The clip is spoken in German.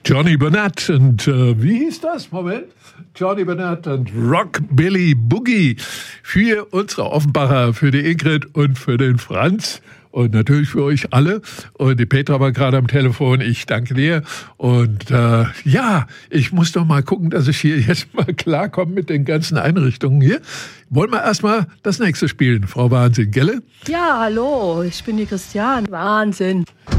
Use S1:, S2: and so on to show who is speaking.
S1: Johnny Burnett und wie hieß das? Moment. Johnny Burnett und Rockabilly Boogie für unsere Offenbacher, für die Ingrid und für den Franz. Und natürlich für euch alle. Und die Petra war gerade am Telefon. Ich danke dir. Und ich muss doch mal gucken, dass ich hier jetzt mal klarkomme mit den ganzen Einrichtungen hier. Wollen wir erstmal das nächste spielen, Frau Wahnsinn, gell?
S2: Ja, hallo, ich bin die Christian. Wahnsinn.